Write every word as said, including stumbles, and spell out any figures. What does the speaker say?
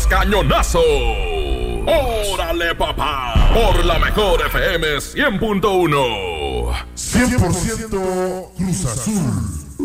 los cañonazos. ¡Órale, papá! Por la mejor F M cien punto uno. cien por ciento Cruz Azul.